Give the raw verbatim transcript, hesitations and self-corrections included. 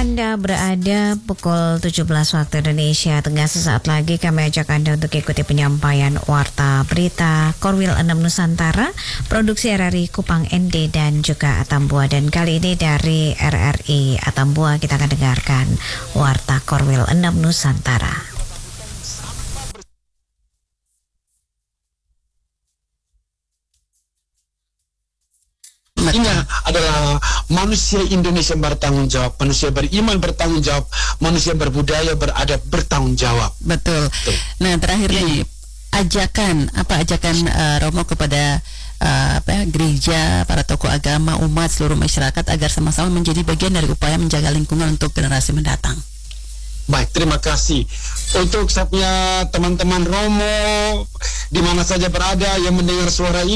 Anda berada pukul tujuh belas waktu Indonesia Tengah. Sesaat lagi kami ajak Anda untuk ikuti penyampaian Warta Berita Korwil enam Nusantara, produksi R R I Kupang N D dan juga Atambua. Dan kali ini dari R R I Atambua kita akan dengarkan Warta Korwil enam Nusantara. Ini adalah manusia Indonesia bertanggung jawab, manusia beriman bertanggung jawab, manusia berbudaya beradab bertanggung jawab. Betul. Betul. Nah, terakhir nih, ajakan apa ajakan uh, Romo kepada uh, apa gereja, para tokoh agama, umat, seluruh masyarakat agar sama-sama menjadi bagian dari upaya menjaga lingkungan untuk generasi mendatang. Baik, terima kasih untuk saya punya teman-teman Romo di mana saja berada yang mendengar suara ini.